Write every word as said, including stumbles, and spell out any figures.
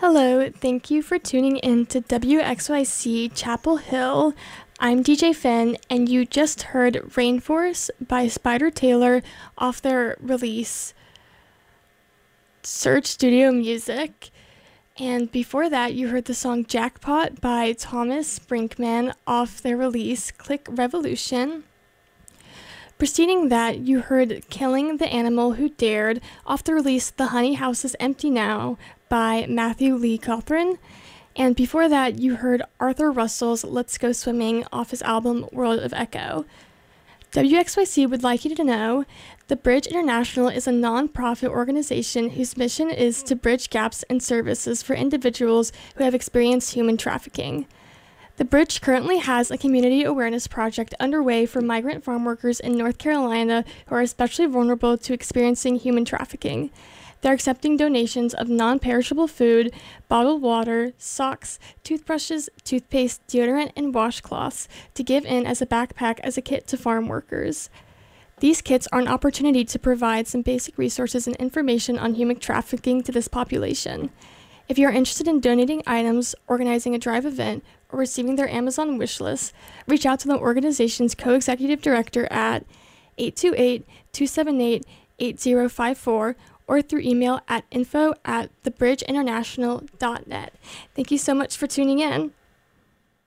Hello, thank you for tuning in to W X Y C Chapel Hill. I'm D J Finn, and you just heard Rainforest by Spider Taylor off their release Surge Studio Music. And before that, you heard the song Jackpot by Thomas Brinkman off their release Click Revolution. Preceding that, you heard Killing the Animal Who Dared off the release The Honey House is Empty Now by Matthew Lee Cothran. And before that, you heard Arthur Russell's Let's Go Swimming off his album World of Echo. W X Y C would like you to know The Bridge International is a non-profit organization whose mission is to bridge gaps in services for individuals who have experienced human trafficking. The Bridge currently has a community awareness project underway for migrant farm workers in North Carolina who are especially vulnerable to experiencing human trafficking. They're accepting donations of non-perishable food, bottled water, socks, toothbrushes, toothpaste, deodorant, and washcloths to give in as a backpack as a kit to farm workers. These kits are an opportunity to provide some basic resources and information on human trafficking to this population. If you are interested in donating items, organizing a drive event, or receiving their Amazon wish list, reach out to the organization's co-executive director at eight two eight, two seven eight, eight zero five four or through email at info at thebridgeinternational dot net. Thank you so much for tuning in.